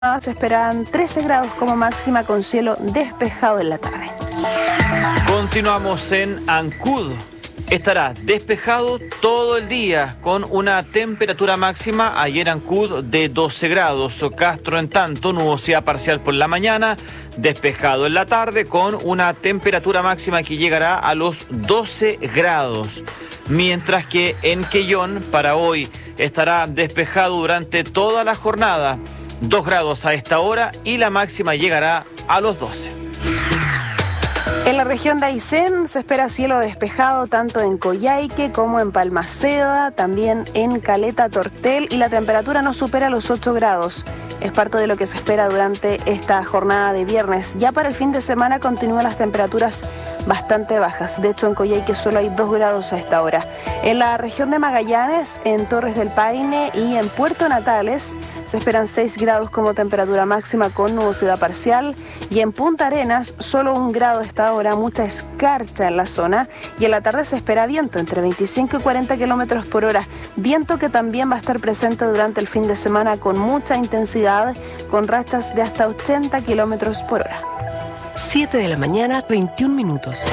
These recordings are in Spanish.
Se esperan 13 grados como máxima con cielo despejado en la tarde. Continuamos en Ancud. Estará despejado todo el día con una temperatura máxima ayer en Ancud de 12 grados. Castro, en tanto, nubosidad parcial por la mañana, despejado en la tarde con una temperatura máxima que llegará a los 12 grados. Mientras que en Quellón para hoy estará despejado durante toda la jornada. 2 grados a esta hora y la máxima llegará a los 12. En la región de Aysén se espera cielo despejado tanto en Coyhaique como en Balmaceda, también en Caleta Tortel, y la temperatura no supera los 8 grados. Es parte de lo que se espera durante esta jornada de viernes. Ya para el fin de semana continúan las temperaturas bastante bajas. De hecho, en Coyhaique solo hay 2 grados a esta hora. En la región de Magallanes, en Torres del Paine y en Puerto Natales se esperan 6 grados como temperatura máxima con nubosidad parcial, y en Punta Arenas solo 1 grado a esta hora, mucha escarcha en la zona, y en la tarde se espera viento entre 25 y 40 kilómetros por hora, viento que también va a estar presente durante el fin de semana con mucha intensidad, con rachas de hasta 80 kilómetros por hora. 7 de la mañana, 21 minutos.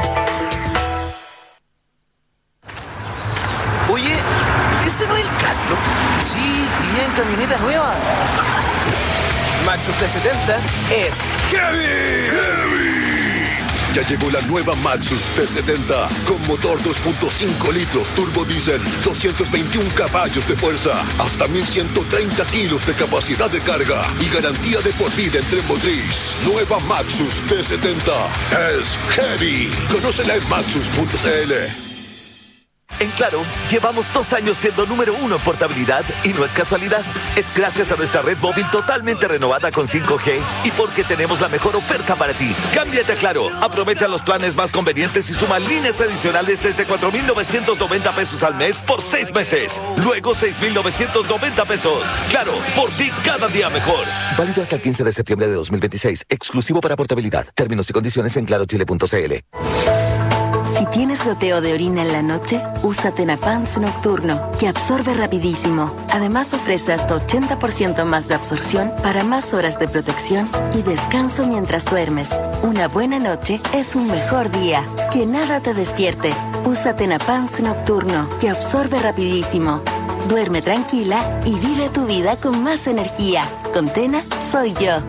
Oye, ¿ese no es el Carlos? Sí, y viene en camioneta nueva. Maxus T70 es heavy. Ya llegó la nueva Maxus T70 con motor 2.5 litros turbo diésel, 221 caballos de fuerza, hasta 1130 kilos de capacidad de carga y garantía de por vida en tren motriz. Nueva Maxus T70 es heavy. Conócela en maxus.cl. En Claro, llevamos 2 años siendo número 1 en portabilidad y no es casualidad. Es gracias a nuestra red móvil totalmente renovada con 5G y porque tenemos la mejor oferta para ti. Cámbiate a Claro, aprovecha los planes más convenientes y suma líneas adicionales desde 4,990 pesos al mes por 6 meses. Luego 6,990 pesos. Claro, por ti cada día mejor. Válido hasta el 15 de septiembre de 2026. Exclusivo para portabilidad. Términos y condiciones en clarochile.cl. Si tienes goteo de orina en la noche, usa Tenapans Nocturno, que absorbe rapidísimo. Además ofrece hasta 80% más de absorción para más horas de protección y descanso mientras duermes. Una buena noche es un mejor día. Que nada te despierte. Usa Tenapans Nocturno, que absorbe rapidísimo. Duerme tranquila y vive tu vida con más energía. Con Tena, soy yo.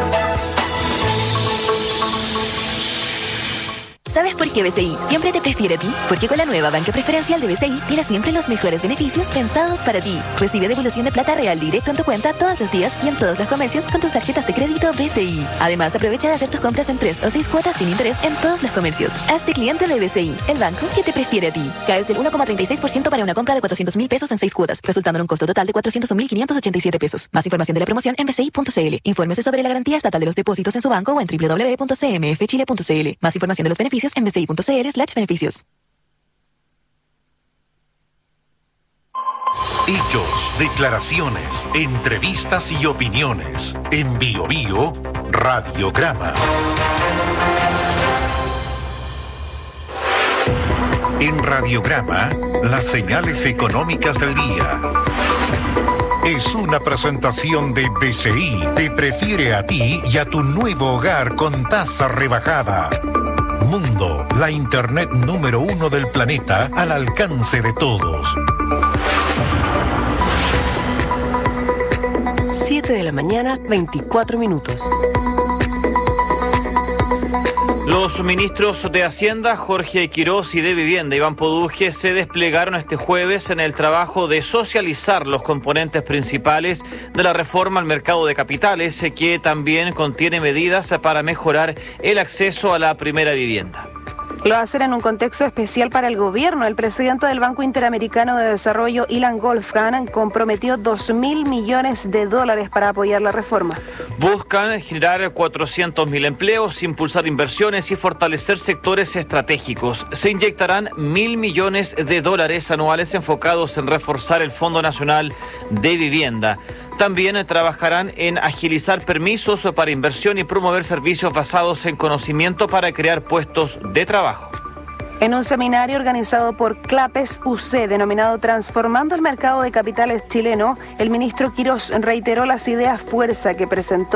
¿Sabes por qué BCI siempre te prefiere a ti? Porque con la nueva banca preferencial de BCI tienes siempre los mejores beneficios pensados para ti. Recibe devolución de plata real directo en tu cuenta todos los días y en todos los comercios con tus tarjetas de crédito BCI. Además, aprovecha de hacer tus compras en 3 o 6 cuotas sin interés en todos los comercios. Hazte cliente de BCI, el banco que te prefiere a ti. Caes del 1,36% para una compra de 400,000 pesos en 6 cuotas, resultando en un costo total de 401,587 pesos. Más información de la promoción en bci.cl. Infórmese sobre la garantía estatal de los depósitos en su banco o en www.cmfchile.cl. Más información de los beneficios en bci.cl/beneficios. Hechos, declaraciones, entrevistas y opiniones. En Bio Bio, Radiograma. En Radiograma, las señales económicas del día. Es una presentación de BCI. Te prefiere a ti y a tu nuevo hogar con tasa rebajada. Mundo, la internet número 1 del planeta al alcance de todos. 7 de la mañana, 24 minutos. Los ministros de Hacienda, Jorge Quiroz, y de Vivienda, Iván Poduje, se desplegaron este jueves en el trabajo de socializar los componentes principales de la reforma al mercado de capitales, que también contiene medidas para mejorar el acceso a la primera vivienda. Lo hacen en un contexto especial para el gobierno. El presidente del Banco Interamericano de Desarrollo, Ilan Goldman, comprometió $2.000 millones para apoyar la reforma. Buscan generar 400.000 empleos, impulsar inversiones y fortalecer sectores estratégicos. Se inyectarán $1.000 millones anuales enfocados en reforzar el Fondo Nacional de Vivienda. También trabajarán en agilizar permisos para inversión y promover servicios basados en conocimiento para crear puestos de trabajo. En un seminario organizado por CLAPES UC, denominado Transformando el Mercado de Capitales Chileno, el ministro Quirós reiteró las ideas fuerza que presentó